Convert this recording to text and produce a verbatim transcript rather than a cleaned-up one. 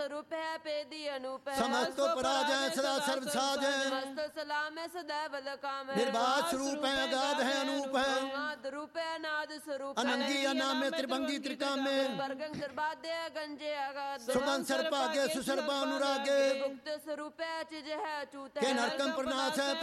स्वरूप है पेदी अनूप है समस्त पराजय सदा सर्व साज है मस्त सलाम है सदैव काम है निर्बाध स्वरूप है अगाध है अनूप है अनाद रूप है अनाद स्वरूप अनंगी अनामे त्रिभंगी त्रिकामे वर्गं सर्वाद्य गंजे अगाध सुबन सर्पागे सुसर्पा अनुरागे गुप्त स्वरूप है चिज है अचूत के नरकम प्रनाश है